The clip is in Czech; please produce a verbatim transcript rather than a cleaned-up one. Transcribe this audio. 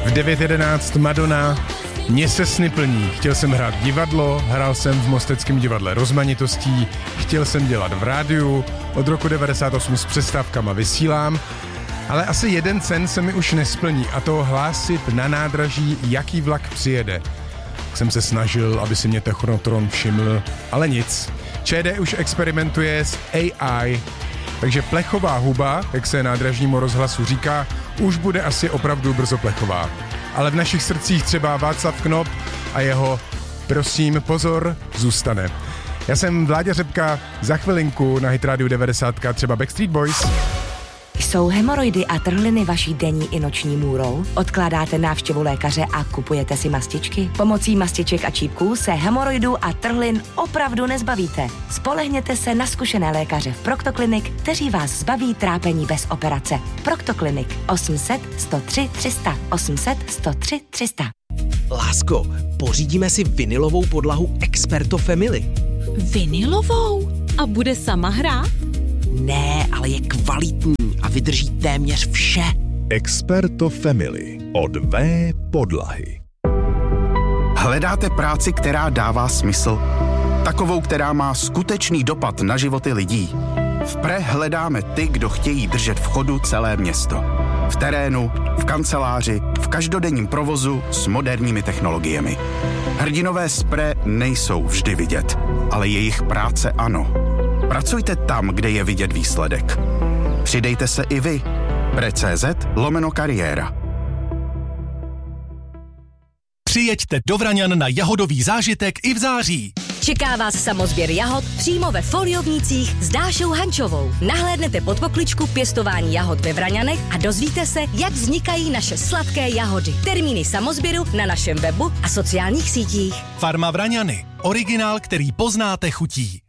V devět jedenáct Madonna, mně se sny plní. Chtěl jsem hrát divadlo, hrál jsem v Mosteckém divadle Rozmanitostí, chtěl jsem dělat v rádiu, od roku devadesát osm s přestávkama vysílám, ale asi jeden sen se mi už nesplní, a to hlásit na nádraží, jaký vlak přijede. Tak jsem se snažil, aby si mě Technotron všiml, ale nic. ČD už experimentuje s A I, takže plechová huba, jak se nádražnímu rozhlasu říká, už bude asi opravdu brzo plechová. Ale v našich srdcích třeba Václav Knop a jeho prosím pozor zůstane. Já jsem Vláďa Řepka, za chvilinku na Hit Radio devadesát třeba Backstreet Boys. Jsou hemoroidy a trhliny vaší denní i noční můrou? Odkládáte návštěvu lékaře a kupujete si mastičky? Pomocí mastiček a čípků se hemoroidů a trhlin opravdu nezbavíte. Spolehněte se na zkušené lékaře v Proctoclinic, kteří vás zbaví trápení bez operace. Proctoclinic osm set, sto tři, tři sta, osm set, sto tři, tři sta. Lásko, pořídíme si vinylovou podlahu Experto Family. Vinylovou? A bude sama hrát? Ne, ale je kvalitní a vydrží téměř vše. Experto Family od V podlahy. Hledáte práci, která dává smysl? Takovou, která má skutečný dopad na životy lidí? V Pre hledáme ty, kdo chtějí držet v chodu celé město. V terénu, v kanceláři, v každodenním provozu s moderními technologiemi. Hrdinové z Pre nejsou vždy vidět, ale jejich práce ano. Pracujte tam, kde je vidět výsledek. Přidejte se i vy. Pre.cz lomeno kariéra. Přijeďte do Vraňan na jahodový zážitek i v září. Čeká vás samozběr jahod přímo ve Foliovnících s Dášou Hančovou. Nahlédnete pod pokličku pěstování jahod ve Vraňanech a dozvíte se, jak vznikají naše sladké jahody. Termíny samozběru na našem webu a sociálních sítích. Farma Vraňany. Originál, který poznáte chutí.